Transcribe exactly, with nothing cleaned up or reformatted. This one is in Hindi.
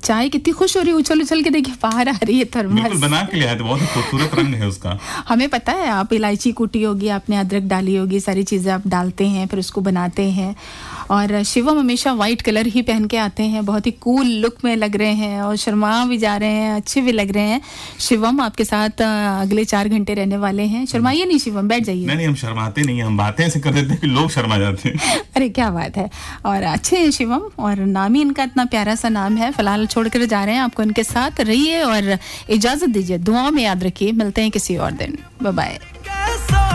चाय कितनी खुश हो रही है, उछल उछल के देखिए बाहर आ रही है थर्मस। बिल्कुल बना के लिया है, तो बहुत ही खूबसूरत रंग है उसका। हमें पता है आप इलायची कूटी होगी, आपने अदरक डाली होगी, सारी चीज़ें आप डालते हैं, फिर उसको बनाते हैं। और शिवम हमेशा वाइट कलर ही पहन के आते हैं, बहुत ही कूल लुक में लग रहे हैं और शर्मा भी जा रहे हैं, अच्छे भी लग रहे हैं। शिवम आपके साथ अगले चार घंटे रहने वाले हैं। शर्माइए नहीं शिवम, बैठ जाइए। नहीं नहीं, हम शर्माते नहीं, हम बातें ऐसे कर देते हैं कि लोग शर्मा जाते हैं। अरे क्या बात है, और अच्छे हैं शिवम, और नाम ही इनका इतना प्यारा सा नाम है। फिलहाल छोड़कर जा रहे हैं आपको, इनके साथ रहिए और इजाजत दीजिए, दुआओं में याद रखिए। मिलते हैं किसी और दिन, बाय बाय।